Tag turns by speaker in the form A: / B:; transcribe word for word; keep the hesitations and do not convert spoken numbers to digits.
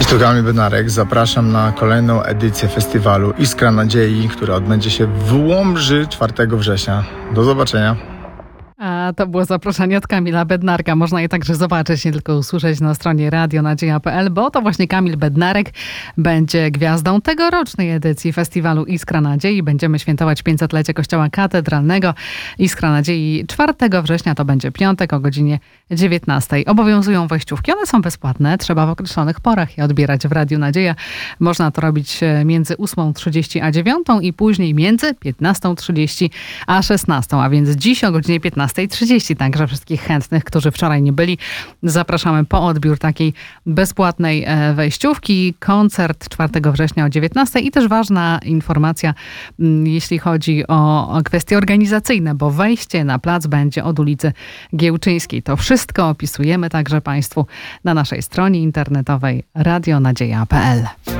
A: Tu Kamil Bednarek, zapraszam na kolejną edycję festiwalu Iskra Nadziei, która odbędzie się w Łomży czwartego września. Do zobaczenia.
B: A to było zaproszenie od Kamila Bednarka. Można je także zobaczyć, nie tylko usłyszeć na stronie radio nadzieja kropka p l, bo to właśnie Kamil Bednarek będzie gwiazdą tegorocznej edycji festiwalu Iskra Nadziei. Będziemy świętować pięćsetlecie Kościoła Katedralnego. Iskra Nadziei czwartego września, to będzie piątek o godzinie dziewiętnastej. Obowiązują wejściówki, one są bezpłatne. Trzeba w określonych porach je odbierać w Radiu Nadzieja. Można to robić między ósmą trzydzieści a dziewiątą i później między piętnastą trzydzieści a szesnastą, a więc dziś o godzinie piętnastej trzydzieści. Także wszystkich chętnych, którzy wczoraj nie byli, zapraszamy po odbiór takiej bezpłatnej wejściówki. Koncert czwartego września o dziewiętnastej i też ważna informacja, jeśli chodzi o, o kwestie organizacyjne, bo wejście na plac będzie od ulicy Giełczyńskiej. To wszystko opisujemy także Państwu na naszej stronie internetowej radio nadzieja kropka p l.